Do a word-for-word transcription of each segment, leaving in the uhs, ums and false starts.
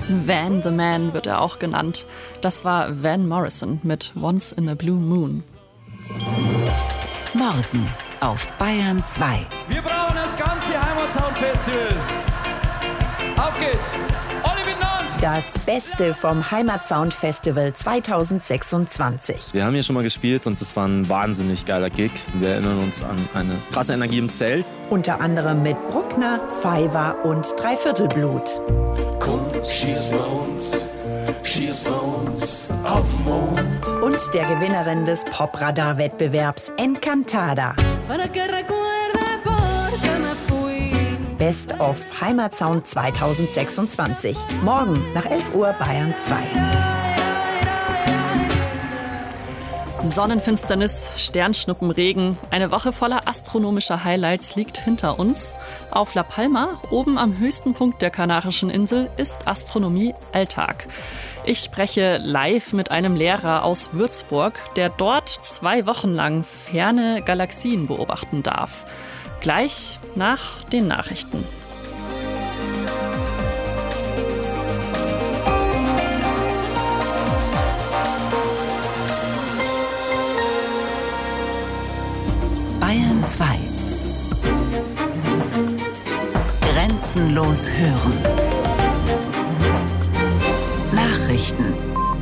Van the Man wird er auch genannt. Das war Van Morrison mit Once in a Blue Moon. Morgen auf Bayern zwei. Wir brauchen das ganze Heimatsound-Festival. Auf geht's! Alle miteinander! Das Beste vom Heimatsound Festival zweitausendsechsundzwanzig. Wir haben hier schon mal gespielt und das war ein wahnsinnig geiler Gig. Wir erinnern uns an eine krasse Energie im Zelt. Unter anderem mit Bruckner, Pfeiffer und Dreiviertelblut. Komm, schieß bei uns, schieß bei uns auf den Mond. Und der Gewinnerin des Popradar-Wettbewerbs Encantada. Best of Heimatsound zweitausendsechsundzwanzig. Morgen nach elf Uhr Bayern zwei. Sonnenfinsternis, Sternschnuppenregen, eine Woche voller astronomischer Highlights liegt hinter uns. Auf La Palma, oben am höchsten Punkt der Kanarischen Insel, ist Astronomie Alltag. Ich spreche live mit einem Lehrer aus Würzburg, der dort zwei Wochen lang ferne Galaxien beobachten darf. Gleich nach den Nachrichten. Bayern zwei. Grenzenlos hören. Nachrichten.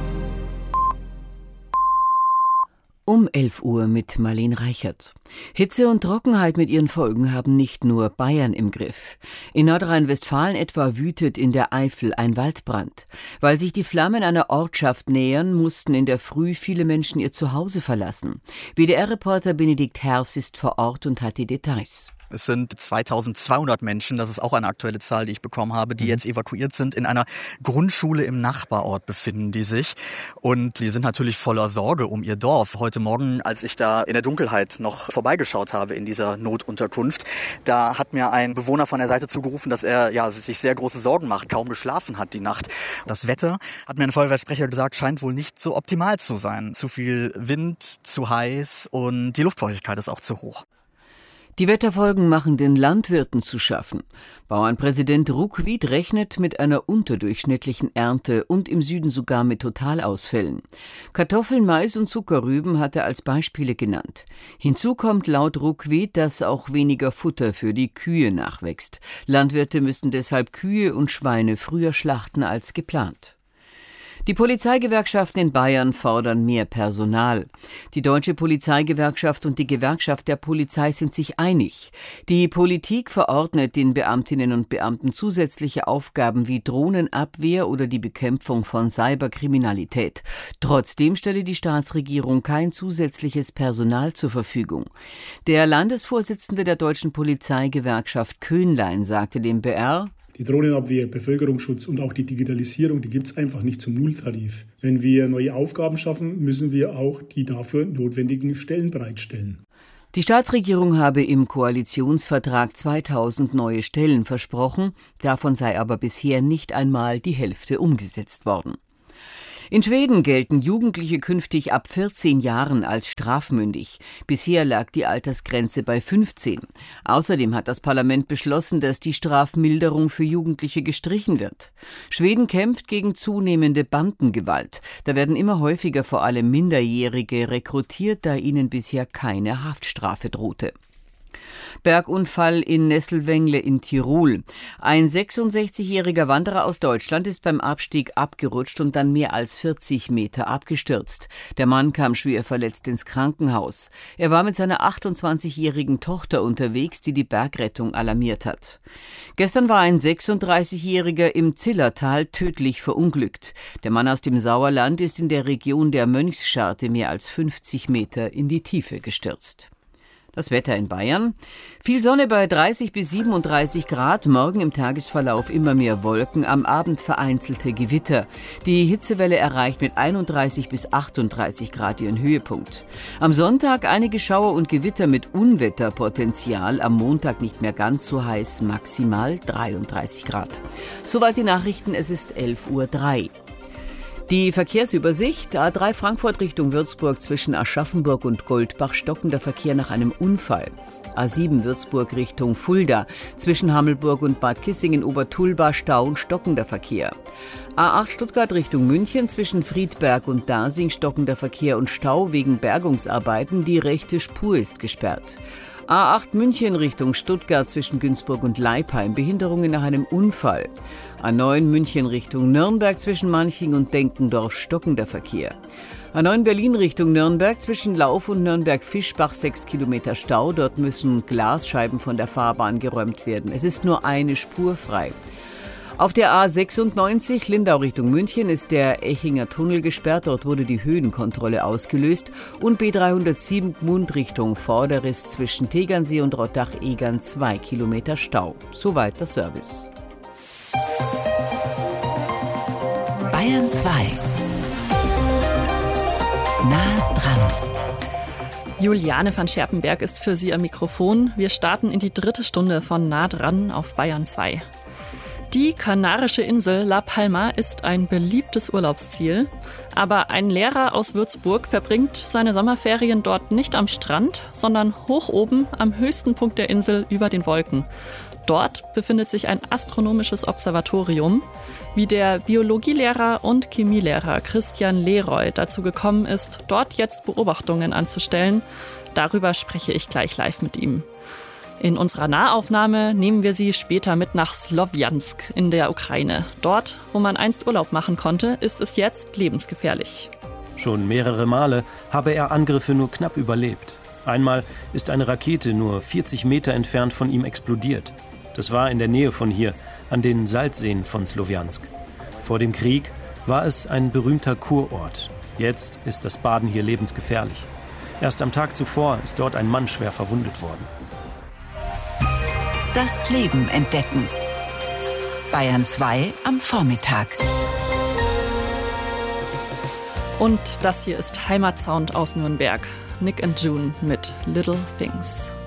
Um elf Uhr mit Marlene Reichert. Hitze und Trockenheit mit ihren Folgen haben nicht nur Bayern im Griff. In Nordrhein-Westfalen etwa wütet in der Eifel ein Waldbrand. Weil sich die Flammen einer Ortschaft nähern, mussten in der Früh viele Menschen ihr Zuhause verlassen. W D R-Reporter Benedikt Herfs ist vor Ort und hat die Details. Es sind zweitausendzweihundert Menschen, das ist auch eine aktuelle Zahl, die ich bekommen habe, die jetzt evakuiert sind. In einer Grundschule im Nachbarort befinden die sich. Und die sind natürlich voller Sorge um ihr Dorf. Heute Morgen, als ich da in der Dunkelheit noch vorbeigeschaut habe in dieser Notunterkunft, da hat mir ein Bewohner von der Seite zugerufen, dass er ja sich sehr große Sorgen macht, kaum geschlafen hat die Nacht. Das Wetter, hat mir ein Feuerwehrsprecher gesagt, scheint wohl nicht so optimal zu sein. Zu viel Wind, zu heiß und die Luftfeuchtigkeit ist auch zu hoch. Die Wetterfolgen machen den Landwirten zu schaffen. Bauernpräsident Ruckwied rechnet mit einer unterdurchschnittlichen Ernte und im Süden sogar mit Totalausfällen. Kartoffeln, Mais und Zuckerrüben hat er als Beispiele genannt. Hinzu kommt laut Ruckwied, dass auch weniger Futter für die Kühe nachwächst. Landwirte müssen deshalb Kühe und Schweine früher schlachten als geplant. Die Polizeigewerkschaften in Bayern fordern mehr Personal. Die Deutsche Polizeigewerkschaft und die Gewerkschaft der Polizei sind sich einig. Die Politik verordnet den Beamtinnen und Beamten zusätzliche Aufgaben wie Drohnenabwehr oder die Bekämpfung von Cyberkriminalität. Trotzdem stelle die Staatsregierung kein zusätzliches Personal zur Verfügung. Der Landesvorsitzende der Deutschen Polizeigewerkschaft Köhnlein sagte dem B R: Die Drohnenabwehr, Bevölkerungsschutz und auch die Digitalisierung, die gibt es einfach nicht zum Nulltarif. Wenn wir neue Aufgaben schaffen, müssen wir auch die dafür notwendigen Stellen bereitstellen. Die Staatsregierung habe im Koalitionsvertrag zweitausend neue Stellen versprochen, davon sei aber bisher nicht einmal die Hälfte umgesetzt worden. In Schweden gelten Jugendliche künftig ab vierzehn Jahren als strafmündig. Bisher lag die Altersgrenze bei fünfzehn. Außerdem hat das Parlament beschlossen, dass die Strafmilderung für Jugendliche gestrichen wird. Schweden kämpft gegen zunehmende Bandengewalt. Da werden immer häufiger vor allem Minderjährige rekrutiert, da ihnen bisher keine Haftstrafe drohte. Bergunfall in Nesselwengle in Tirol. Ein sechsundsechzigjähriger Wanderer aus Deutschland ist beim Abstieg abgerutscht und dann mehr als vierzig Meter abgestürzt. Der Mann kam schwer verletzt ins Krankenhaus. Er war mit seiner achtundzwanzigjährigen Tochter unterwegs, die die Bergrettung alarmiert hat. Gestern war ein sechsunddreißigjähriger im Zillertal tödlich verunglückt. Der Mann aus dem Sauerland ist in der Region der Mönchsscharte mehr als fünfzig Meter in die Tiefe gestürzt. Das Wetter in Bayern. Viel Sonne bei dreißig bis siebenunddreißig Grad. Morgen im Tagesverlauf immer mehr Wolken. Am Abend vereinzelte Gewitter. Die Hitzewelle erreicht mit einunddreißig bis achtunddreißig Grad ihren Höhepunkt. Am Sonntag einige Schauer und Gewitter mit Unwetterpotenzial. Am Montag nicht mehr ganz so heiß. Maximal dreiunddreißig Grad. Soweit die Nachrichten. Es ist elf Uhr drei. Die Verkehrsübersicht: A drei Frankfurt Richtung Würzburg zwischen Aschaffenburg und Goldbach stockender Verkehr nach einem Unfall. A sieben Würzburg Richtung Fulda. Zwischen Hammelburg und Bad Kissingen-Obertulba Stau und stockender Verkehr. A acht Stuttgart Richtung München zwischen Friedberg und Dasing stockender Verkehr und Stau wegen Bergungsarbeiten. Die rechte Spur ist gesperrt. A acht München Richtung Stuttgart zwischen Günzburg und Leipheim. Behinderungen nach einem Unfall. A neun München Richtung Nürnberg zwischen Manching und Denkendorf stockender Verkehr. A neun Berlin Richtung Nürnberg zwischen Lauf und Nürnberg-Fischbach sechs Kilometer Stau. Dort müssen Glasscheiben von der Fahrbahn geräumt werden. Es ist nur eine Spur frei. Auf der A sechsundneunzig Lindau Richtung München ist der Echinger Tunnel gesperrt. Dort wurde die Höhenkontrolle ausgelöst. Und B dreihundertsieben Gmund Richtung Vorderriss zwischen Tegernsee und Rottach-Egern zwei Kilometer Stau. Soweit der Service. Bayern zwei. Nah dran. Juliane van Scherpenberg ist für Sie am Mikrofon. Wir starten in die dritte Stunde von Nah dran auf Bayern zwei. Die kanarische Insel La Palma ist ein beliebtes Urlaubsziel. Aber ein Lehrer aus Würzburg verbringt seine Sommerferien dort nicht am Strand, sondern hoch oben am höchsten Punkt der Insel über den Wolken. Dort befindet sich ein astronomisches Observatorium. Wie der Biologielehrer und Chemielehrer Christian Leroy dazu gekommen ist, dort jetzt Beobachtungen anzustellen, darüber spreche ich gleich live mit ihm. In unserer Nahaufnahme nehmen wir Sie später mit nach Slowjansk in der Ukraine. Dort, wo man einst Urlaub machen konnte, ist es jetzt lebensgefährlich. Schon mehrere Male habe er Angriffe nur knapp überlebt. Einmal ist eine Rakete nur vierzig Meter entfernt von ihm explodiert. Das war in der Nähe von hier, an den Salzseen von Slowjansk. Vor dem Krieg war es ein berühmter Kurort. Jetzt ist das Baden hier lebensgefährlich. Erst am Tag zuvor ist dort ein Mann schwer verwundet worden. Das Leben entdecken. Bayern zwei am Vormittag. Und das hier ist Heimatsound aus Nürnberg. Nick and June mit Little Things.